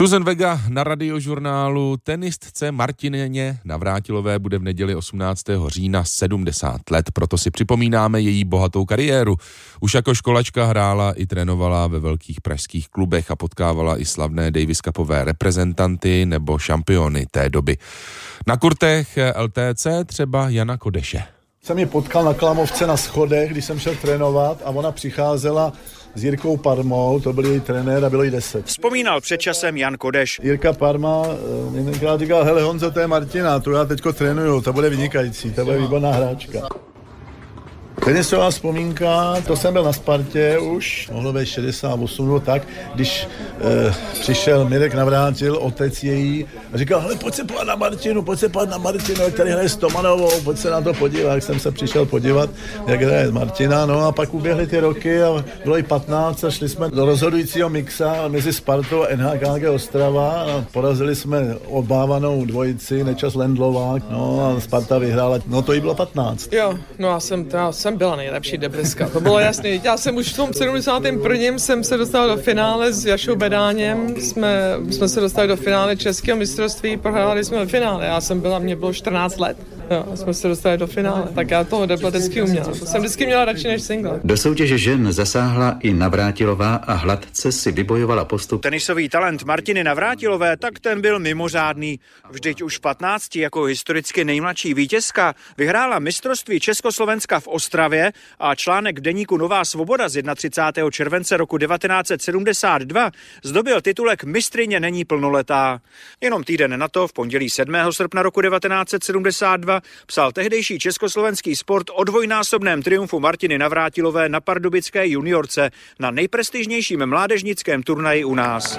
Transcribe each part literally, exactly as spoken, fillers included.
Susan Vega na Radiožurnálu. Tenistce Martině Navrátilové bude v neděli osmnáctého října sedmdesát let, proto si připomínáme její bohatou kariéru. Už jako školačka hrála i trénovala ve velkých pražských klubech a potkávala i slavné Davis Cupové reprezentanty nebo šampiony té doby. Na kurtech L T C třeba Jana Kodeše. Jsem ji potkal na Klamovce na schodech, když jsem šel trénovat a ona přicházela s Jirkou Parmou, to byl její trenér a bylo jí deset. Vzpomínal před časem Jan Kodeš. Jirka Parma mě tenkrát říkal, hele Honzo, to je Martina, tu já teďko trénuju, to bude vynikající, to bude výborná hráčka. Tenisová vzpomínka, to jsem byl na Spartě už, mohlo být šedesát osm nebo tak, když e, přišel Mirek Navrátil, otec její, a říkal, hele, pojď se podívat na Martinu, pojď se podívat na Martinu, jak tady hraje s Tomanovou, pojď se na to podívat, jak jsem se přišel podívat, jak hraje Martina, no a pak uběhly ty roky a bylo i patnáct a šli jsme do rozhodujícího mixa mezi Spartou a N H K G Ostrava a porazili jsme obávanou dvojici, Nečas Lendlovák, no a Sparta vyhrála, no to jí bylo patnáct. Jo, no já jsem, já jsem byla nejlepší debliska, to bylo jasný. Já jsem už v tom sedmdesátém prvním jsem se dostal do finále s Jašou Bedáněm, jsme, jsme se dostali do finále českého mistrovství, prohráli jsme ve finále, já jsem byla, mě bylo čtrnáct let, jo, jsme se dostali do finále, tak já toho debla vždycky uměla, to jsem vždycky měla radši než single. Do soutěže žen zasáhla i Navrátilová a hladce si vybojovala postup. Tenisový talent Martiny Navrátilové, tak ten byl mimořádný. Vždyť už v patnácti jako historicky nejmladší vítězka vyhrála mistrovství Československa v Ostravě a článek v deníku Nová svoboda z třicátého prvního července roku devatenáct set sedmdesát dva zdobil titulek Mistryně není plnoletá. Jenom týden na to, v pondělí sedmého srpna roku devatenáct set sedmdesát dva, psal tehdejší československý sport o dvojnásobném triumfu Martiny Navrátilové na pardubické juniorce na nejprestižnějším mládežnickém turnaji u nás.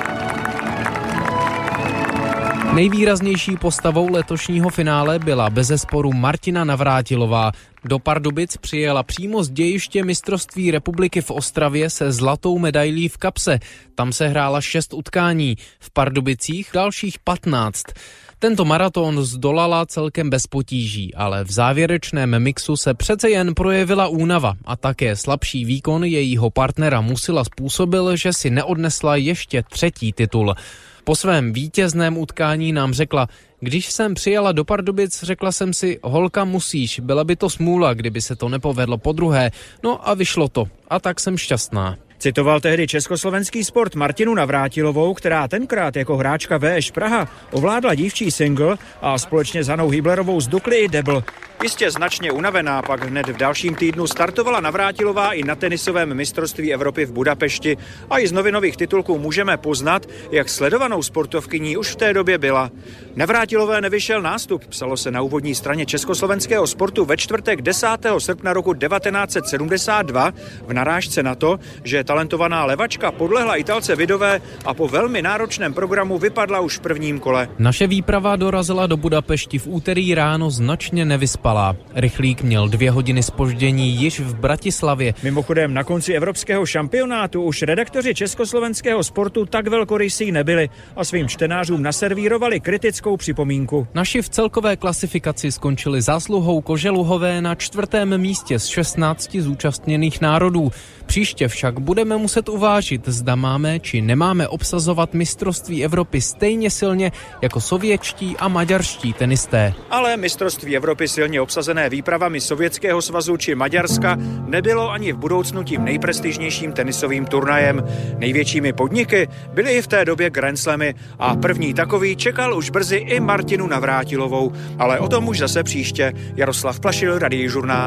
Nejvýraznější postavou letošního finále byla bezesporu Martina Navrátilová. Do Pardubic přijela přímo z dějiště mistrovství republiky v Ostravě se zlatou medailí v kapse. Tam se hrála šest utkání, v Pardubicích dalších patnáct. Tento maraton zdolala celkem bez potíží, ale v závěrečném mixu se přece jen projevila únava a také slabší výkon jejího partnera Musila způsobil, že si neodnesla ještě třetí titul. Po svém vítězném utkání nám řekla, když jsem přijela do Pardubic, řekla jsem si, holka musíš, byla by to smůla, kdyby se to nepovedlo podruhé, no a vyšlo to a tak jsem šťastná. Citoval tehdy československý sport Martinu Navrátilovou, která tenkrát jako hráčka V Š Praha ovládla dívčí single a společně s Hanou Hyblerovou zdukli i debl. Jistě značně unavená, pak hned v dalším týdnu startovala Navrátilová i na tenisovém mistrovství Evropy v Budapešti a i z novinových titulků můžeme poznat, jak sledovanou sportovkyní už v té době byla. Navrátilové nevyšel nástup, psalo se na úvodní straně československého sportu ve čtvrtek desátého srpna roku devatenáct set sedmdesát dva v narážce na to, že talentovaná levačka podlehla Italce Vidové a po velmi náročném programu vypadla už v prvním kole. Naše výprava dorazila do Budapešti v úterý ráno značně nevyspalá. Rychlík měl dvě hodiny zpoždění již v Bratislavě. Mimochodem na konci evropského šampionátu už redaktoři československého sportu tak velkorysí nebyli a svým čtenářům naservírovali kritickou připomínku. Naši v celkové klasifikaci skončili zásluhou Koželuhové na čtvrtém místě z šestnácti zúčastněných národů. Příště však budeme muset uvážit, zda máme či nemáme obsazovat mistrovství Evropy stejně silně jako sovětští a maďarští tenisté. Ale mistrovství Evropy silně obsazené výpravami Sovětského svazu či Maďarska nebylo ani v budoucnu tím nejprestižnějším tenisovým turnajem. Největšími podniky byly i v té době Grand Slamy a první takový čekal už brzy i Martinu Navrátilovou. Ale o tom už zase příště. Jaroslav Plašil, Radiožurnál.